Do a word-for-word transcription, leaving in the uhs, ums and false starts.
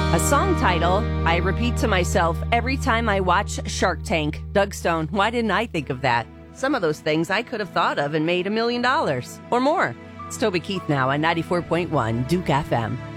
A song title I repeat to myself every time I watch Shark Tank. Doug Stone, why didn't I think of that? Some of those things I could have thought of and made a million dollars or more. It's Toby Keith now on ninety-four point one Duke F M.